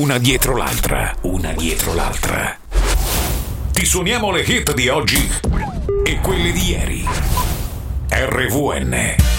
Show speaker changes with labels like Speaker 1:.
Speaker 1: una dietro l'altra, una dietro l'altra. Ti suoniamo le hit di oggi e quelle di ieri. RVN.